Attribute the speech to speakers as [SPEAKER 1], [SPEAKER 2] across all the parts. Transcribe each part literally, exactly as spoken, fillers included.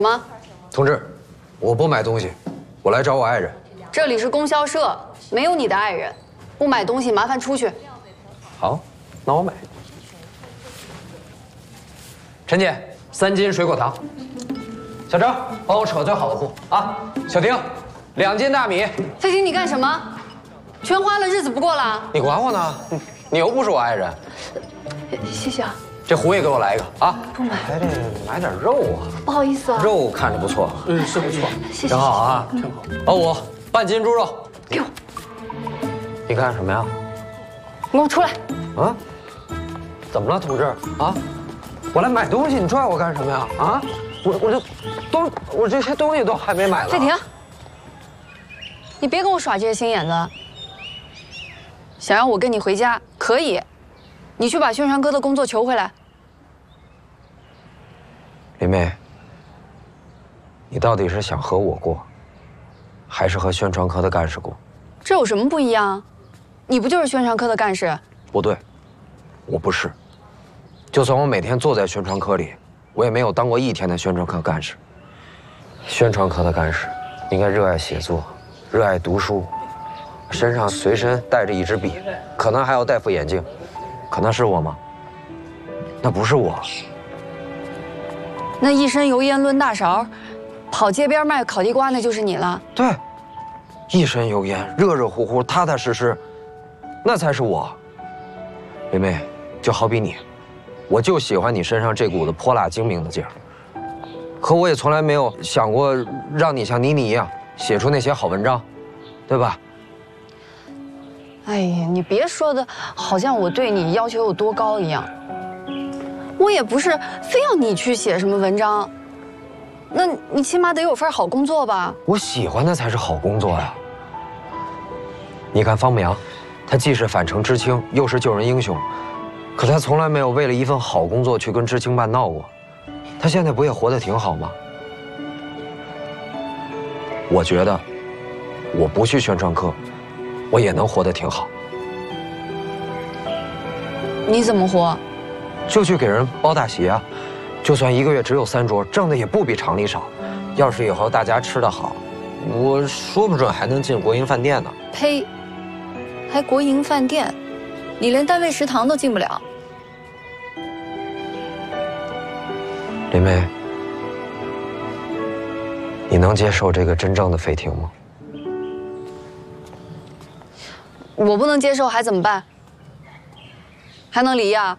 [SPEAKER 1] 吗？
[SPEAKER 2] 同志，我不买东西，我来找我爱人。
[SPEAKER 1] 这里是供销社，没有你的爱人。不买东西，麻烦出去。
[SPEAKER 2] 好，那我买。陈姐，三斤水果糖。小张，帮我扯最好的货啊！小婷，两斤大米。
[SPEAKER 1] 飞婷，你干什么？全花了，日子不过了。
[SPEAKER 2] 你管我呢？你又不是我爱人。
[SPEAKER 1] 谢谢啊。
[SPEAKER 2] 这壶也给我来一个啊！
[SPEAKER 1] 不买，
[SPEAKER 2] 还得买点肉啊。
[SPEAKER 1] 不好意思啊。
[SPEAKER 2] 肉看着不错，
[SPEAKER 3] 嗯，是不错，
[SPEAKER 1] 谢谢。
[SPEAKER 2] 挺好啊，
[SPEAKER 3] 挺好。
[SPEAKER 2] 老五，半斤猪肉。
[SPEAKER 1] 给我。
[SPEAKER 2] 你干什么呀？
[SPEAKER 1] 你给我出来！
[SPEAKER 2] 啊？怎么了，同志？啊？我来买东西，你拽我干什么呀？啊？我我这都我这些东西都还没买呢。
[SPEAKER 1] 费婷，你别跟我耍这些心眼子。想让我跟你回家可以，你去把宣传科的工作求回来。
[SPEAKER 2] 林妹，你到底是想和我过，还是和宣传科的干事过？
[SPEAKER 1] 这有什么不一样？你不就是宣传科的干事？
[SPEAKER 2] 不对，我不是。就算我每天坐在宣传科里，我也没有当过一天的宣传科干事。宣传科的干事应该热爱写作，热爱读书，身上随身带着一支笔，可能还要戴副眼镜。可那是我吗？那不是我。
[SPEAKER 1] 那一身油烟抡大勺，跑街边卖烤地瓜，那就是你了。
[SPEAKER 2] 对，一身油烟，热热乎乎，踏踏实实，那才是我。梅梅，就好比你，我就喜欢你身上这股子泼辣精明的劲儿。可我也从来没有想过让你像妮妮一样写出那些好文章，对吧？
[SPEAKER 1] 哎呀，你别说的好像我对你要求有多高一样。我也不是非要你去写什么文章，那你起码得有份好工作吧？
[SPEAKER 2] 我喜欢的才是好工作呀。你看方牧阳，他既是反城知青，又是救人英雄，可他从来没有为了一份好工作去跟知青办闹过。他现在不也活得挺好吗？我觉得，我不去宣传科，我也能活得挺好。
[SPEAKER 1] 你怎么活？
[SPEAKER 2] 就去给人包大席啊，就算一个月只有三桌，挣的也不比厂里少。要是以后大家吃得好，我说不准还能进国营饭店呢。
[SPEAKER 1] 呸！还国营饭店，你连单位食堂都进不了。
[SPEAKER 2] 林梅，你能接受这个真正的费婷吗？
[SPEAKER 1] 我不能接受还怎么办？还能离呀？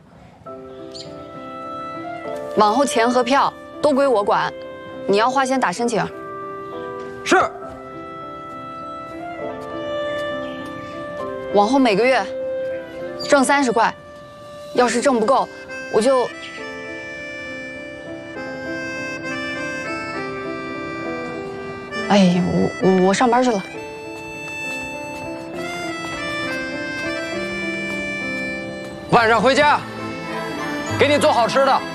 [SPEAKER 1] 往后钱和票都归我管，你要花钱打申请。
[SPEAKER 2] 是。
[SPEAKER 1] 往后每个月挣三十块，要是挣不够，我就……哎呀，我我我上班去了。
[SPEAKER 2] 晚上回家，给你做好吃的。